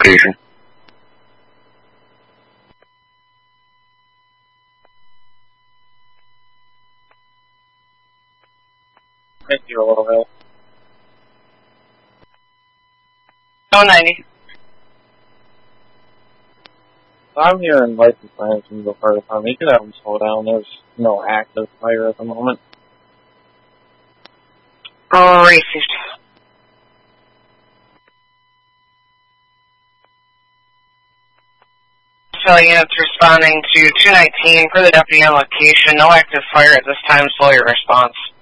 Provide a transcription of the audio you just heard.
location. Thank you a little bit. 090. I'm hearing license plans from the fire department. You could have them slow down. There's no active fire at the moment. Received. So units responding to 219 for the deputy on location. No active fire at this time. Slow your response.